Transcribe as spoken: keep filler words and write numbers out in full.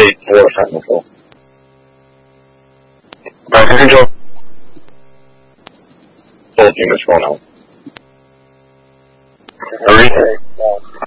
be more technical. Alright, Angel. Full team is going out.